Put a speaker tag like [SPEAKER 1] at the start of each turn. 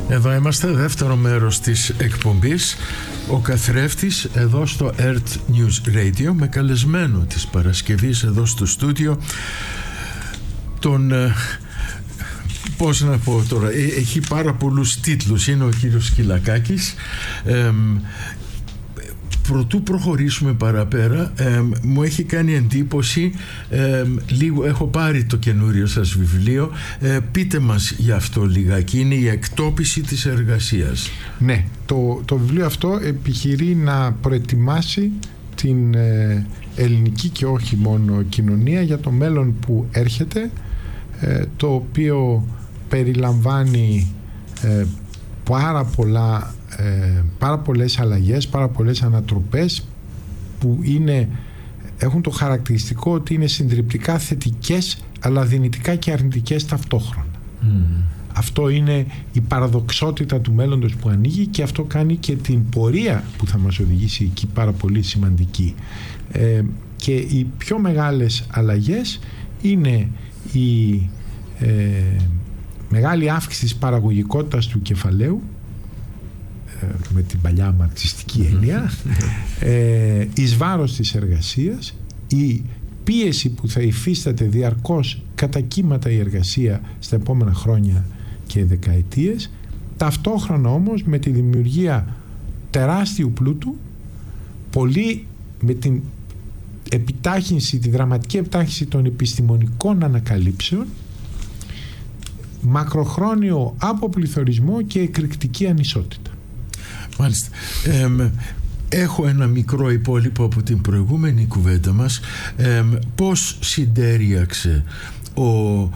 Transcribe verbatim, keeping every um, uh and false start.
[SPEAKER 1] Εδώ είμαστε, δεύτερο μέρος της εκπομπής, ο καθρέφτης, εδώ στο Earth News Radio, με καλεσμένο της Παρασκευής εδώ στο στούντιο τον, πώς να πω τώρα, έχει πάρα πολλούς τίτλους, είναι ο κύριος Σκυλακάκης. ε, Προτού προχωρήσουμε παραπέρα, ε, μου έχει κάνει εντύπωση, ε, λίγο, έχω πάρει το καινούριο σας βιβλίο, ε, πείτε μας γι' αυτό λιγάκι. Είναι η εκτόπιση της εργασίας.
[SPEAKER 2] Ναι, το, το βιβλίο αυτό επιχειρεί να προετοιμάσει την ε, ελληνική και όχι μόνο κοινωνία για το μέλλον που έρχεται, ε, το οποίο περιλαμβάνει ε, πάρα πολλά Ε, πάρα πολλές αλλαγές, πάρα πολλές ανατροπές που είναι, έχουν το χαρακτηριστικό ότι είναι συντριπτικά θετικές αλλά δυνητικά και αρνητικές ταυτόχρονα. Mm. Αυτό είναι η παραδοξότητα του μέλλοντος που ανοίγει και αυτό κάνει και την πορεία που θα μας οδηγήσει εκεί πάρα πολύ σημαντική. Ε, και οι πιο μεγάλες αλλαγές είναι η ε, μεγάλη αύξηση της παραγωγικότητας του κεφαλαίου, με την παλιά μαρξιστική έννοια, ε, εις βάρος της εργασίας, η πίεση που θα υφίσταται διαρκώς κατά κύματα η εργασία στα επόμενα χρόνια και δεκαετίες, ταυτόχρονα όμως με τη δημιουργία τεράστιου πλούτου, πολύ με την επιτάχυνση, τη δραματική επιτάχυνση των επιστημονικών ανακαλύψεων, μακροχρόνιο αποπληθωρισμό και εκρηκτική ανισότητα.
[SPEAKER 1] Μάλιστα. Ε, έχω ένα μικρό υπόλοιπο από την προηγούμενη κουβέντα μας. Ε, πώς συντέριαξε ο